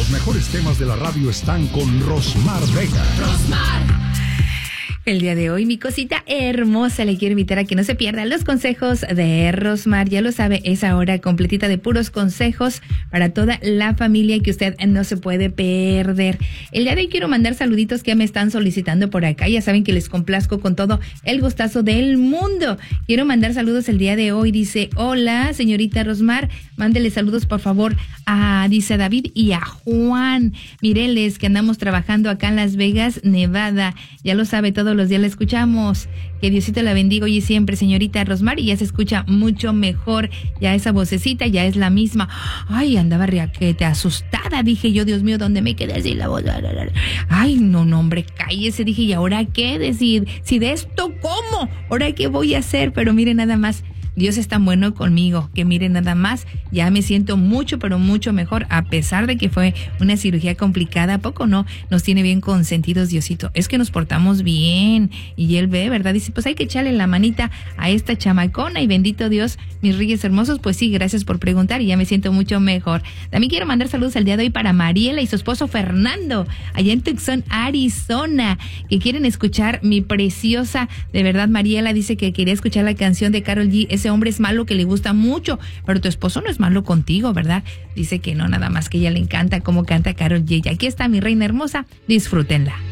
Los mejores temas de la radio están con Rosmar Vega. Rosmar. El día de hoy, mi cosita hermosa, le quiero invitar a que no se pierdan los consejos de Rosmar. Ya lo sabe, esa hora completita de puros consejos para toda la familia que usted no se puede perder. El día de hoy quiero mandar saluditos que ya me están solicitando por acá. Ya saben que les complazco con todo el gustazo del mundo. Quiero mandar saludos el día de hoy. Dice, hola, señorita Rosmar, mándele saludos por favor dice David y a Juan. Míreles que andamos trabajando acá en Las Vegas, Nevada. Ya lo sabe, todos los días la escuchamos. Que Diosito la bendiga hoy y siempre, señorita Rosmar, y ya se escucha mucho mejor. Ya esa vocecita ya es la misma. Ay, andaba reaquete, asustada, dije yo, Dios mío, ¿dónde me quedé así la voz? Ay, no, hombre, cállese, dije, ¿y ahora qué decir? Si de esto, ¿cómo? ¿Ahora qué voy a hacer? Pero mire nada más, Dios es tan bueno conmigo, que miren nada más, ya me siento mucho, pero mucho mejor, a pesar de que fue una cirugía complicada. ¿A poco no? Nos tiene bien consentidos Diosito. Es que nos portamos bien, y Él ve, ¿verdad? Dice, pues hay que echarle la manita a esta chamacona, y bendito Dios, mis reyes hermosos, pues sí, gracias por preguntar, y ya me siento mucho mejor. También quiero mandar saludos al día de hoy para Mariela y su esposo Fernando, allá en Tucson, Arizona, que quieren escuchar mi preciosa, de verdad, Mariela dice que quería escuchar la canción de Karol G, ese hombre es malo, que le gusta mucho, pero tu esposo no es malo contigo, ¿verdad? Dice que no, nada más que ella le encanta cómo canta Karol G. Y aquí está mi reina hermosa, disfrútenla.